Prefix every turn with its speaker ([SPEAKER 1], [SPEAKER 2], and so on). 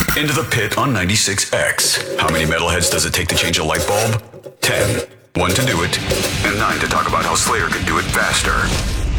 [SPEAKER 1] Into the Pit on 96X. How many metalheads does it take to change a light bulb? 10. 1 to do it, and 9 to talk about how Slayer could do it faster.